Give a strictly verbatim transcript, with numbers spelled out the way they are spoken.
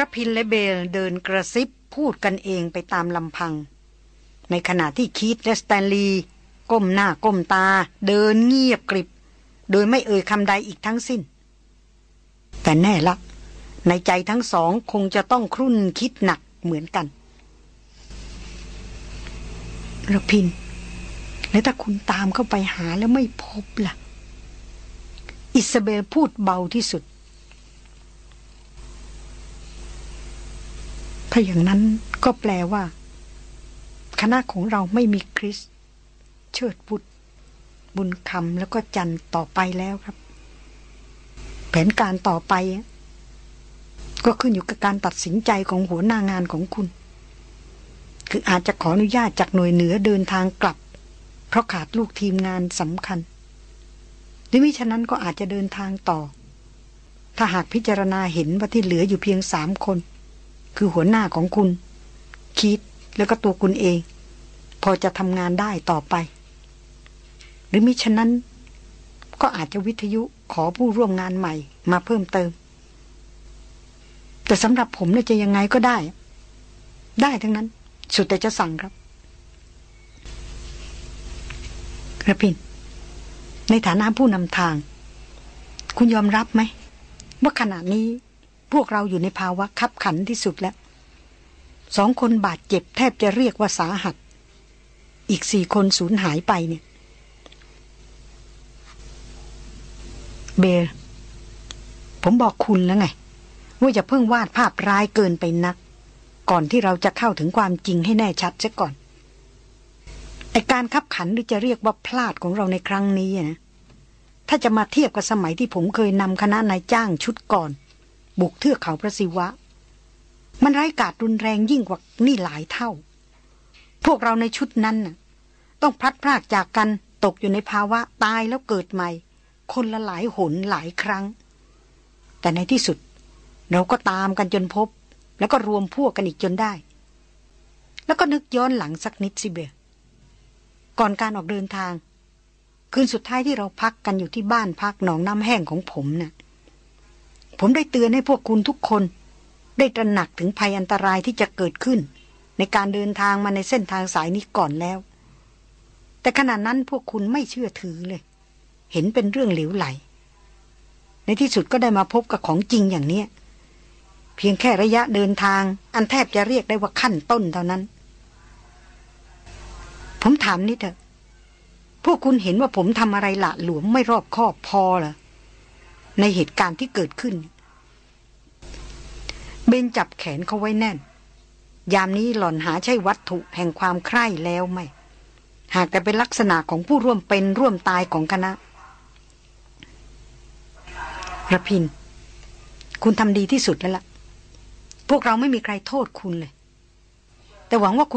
ระพินและเบลเดินกระซิบพูดกันเองไปตามลำพังในขณะที่คีธและสแตนลีย์ก้มหน้าก้มตาเดินเงียบกริบโดยไม่เอ่ยคำใดอีกทั้งสิ้นแต่แน่ละในใจทั้งสองคงจะต้องครุ่นคิดหนักเหมือนกันระพินแล้วถ้าคุณตามเข้าไปหาแล้วไม่พบล่ะอิซาเบลพูดเบาที่สุดถ้าอย่างนั้นก็แปลว่าคณะของเราไม่มีคริสเชิดบุตรบุญคำแล้วก็จันต่อไปแล้วครับแผนการต่อไปก็ขึ้นอยู่กับการตัดสินใจของหัวหน้างานของคุณคืออาจจะขออนุญาตจากหน่วยเหนือเดินทางกลับเพราะขาดลูกทีมงานสำคัญหรือมิฉะนั้นก็อาจจะเดินทางต่อถ้าหากพิจารณาเห็นว่าที่เหลืออยู่เพียงสามคนคือหัวหน้าของคุณคีธแล้วก็ตัวคุณเองพอจะทำงานได้ต่อไปหรือมิฉะนั้นก็อาจจะวิทยุขอผู้ร่วมงานใหม่มาเพิ่มเติมแต่สำหรับผมเนี่ยจะยังไงก็ได้ได้ทั้งนั้นสุดแต่จะสั่งครับกระพินในฐานะผู้นำทางคุณยอมรับไหมว่าขณะนี้พวกเราอยู่ในภาวะคับขันที่สุดแล้วสองคนบาดเจ็บแทบจะเรียกว่าสาหัสอีกสี่คนสูญหายไปเนี่ยเบลผมบอกคุณแล้วไงว่าอย่าเพิ่งวาดภาพร้ายเกินไปนักก่อนที่เราจะเข้าถึงความจริงให้แน่ชัดซะก่อนไอ้การคับขันหรือจะเรียกว่าพลาดของเราในครั้งนี้นะถ้าจะมาเทียบกับสมัยที่ผมเคยนำคณะนายจ้างชุดก่อนบุกเทือกเขาพระศิวะมันร้ายกาจรุนแรงยิ่งกว่านี่หลายเท่าพวกเราในชุดนั้นน่ะต้องพลัดพรากจากกันตกอยู่ในภาวะตายแล้วเกิดใหม่คนละหลายหนหลายครั้งแต่ในที่สุดเราก็ตามกันจนพบแล้วก็รวมพวกกันอีกจนได้แล้วก็นึกย้อนหลังสักนิดสิเบลก่อนการออกเดินทางคืนสุดท้ายที่เราพักกันอยู่ที่บ้านพักหนองน้ำแห้งของผมน่ะผมได้เตือนให้พวกคุณทุกคนได้ตระหนักถึงภัยอันตรายที่จะเกิดขึ้นในการเดินทางมาในเส้นทางสายนี้ก่อนแล้วแต่ขณะนั้นพวกคุณไม่เชื่อถือเลยเห็นเป็นเรื่องเหลวไหลในที่สุดก็ได้มาพบกับของจริงอย่างนี้เพียงแค่ระยะเดินทางอันแทบจะเรียกได้ว่าขั้นต้นเท่านั้นผมถามนิดเถอะพวกคุณเห็นว่าผมทำอะไรละหลวมไม่รอบคอบพอเหรอในเหตุการณ์ที่เกิดขึ้นเบนจับแขนเขาไว้แน่นยามนี้หล่อนหาใช่วัตถุแห่งความใคร่แล้วไม่หากแต่เป็นลักษณะของผู้ร่วมเป็นร่วมตายของคณะระพินคุณทำดีที่สุดแล้วล่ะพวกเราไม่มีใครโทษคุณเลยแต่หวังว่า